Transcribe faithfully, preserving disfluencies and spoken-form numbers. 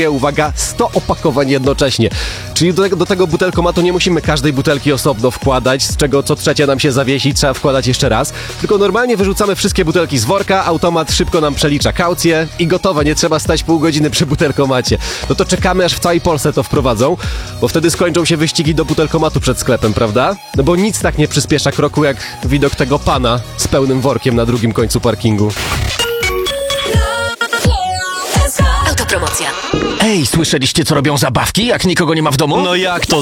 uwaga, sto opakowań jednocześnie. Czyli do tego, do tego butelkomatu nie musimy każdej butelki osobno wkładać, z czego co trzecie nam się zawiesi, trzeba wkładać jeszcze raz. Tylko normalnie wyrzucamy wszystkie butelki z worka, automat szybko nam przelicza kaucję i gotowe, nie trzeba stać pół godziny przy butelkomacie. No to czekamy, aż w całej Polsce to wprowadzą, bo wtedy skończą się wyścigi do butelkomatu przed sklepem, prawda? No bo nic tak nie przyspiesza kroku, jak widok tego pana z pełnym workiem na drugim końcu parkingu. Autopromocja. Ej, słyszeliście, co robią zabawki, jak nikogo nie ma w domu? No jak to